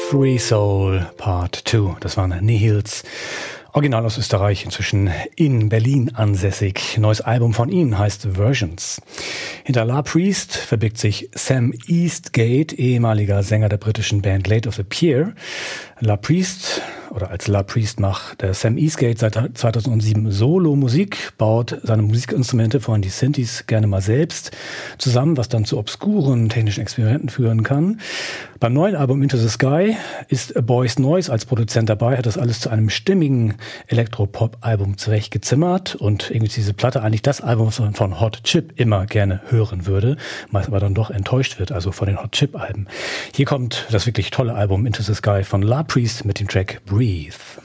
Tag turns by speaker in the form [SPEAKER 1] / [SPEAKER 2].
[SPEAKER 1] Free Soul Part 2. Das waren Nihils. Original aus Österreich, inzwischen in Berlin ansässig. Neues Album von ihnen heißt Versions. Hinter La Priest verbirgt sich Sam Eastgate, ehemaliger Sänger der britischen Band Late of the Pier. La Priest, oder als La Priest macht der Sam Eastgate seit 2007 Solo-Musik, baut seine Musikinstrumente, vor allem die Synthes, gerne mal selbst zusammen, was dann zu obskuren technischen Experimenten führen kann. Beim neuen Album Into the Sky ist Boys Noise als Produzent dabei, hat das alles zu einem stimmigen Elektropop-Album zurechtgezimmert und irgendwie ist diese Platte eigentlich das Album, was man von Hot Chip immer gerne hören würde, meist aber dann doch enttäuscht wird, also von den Hot Chip-Alben. Hier kommt das wirklich tolle Album Into the Sky von La Priest mit dem Track Breathe.